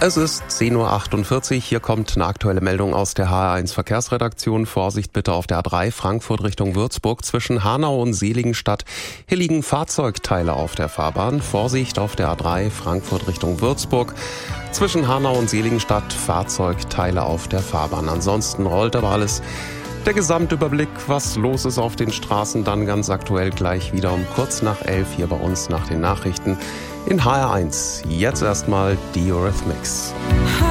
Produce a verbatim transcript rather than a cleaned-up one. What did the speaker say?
Es ist zehn Uhr achtundvierzig. Hier kommt eine aktuelle Meldung aus der H R eins Verkehrsredaktion. Vorsicht bitte auf der A drei Frankfurt Richtung Würzburg zwischen Hanau und Seligenstadt. Hier liegen Fahrzeugteile auf der Fahrbahn. Vorsicht auf der A drei Frankfurt Richtung Würzburg zwischen Hanau und Seligenstadt. Fahrzeugteile auf der Fahrbahn. Ansonsten rollt aber alles. Der Gesamtüberblick, was los ist auf den Straßen, dann ganz aktuell gleich wieder um kurz nach elf hier bei uns nach den Nachrichten in H R eins. Jetzt erstmal die Eurythmics.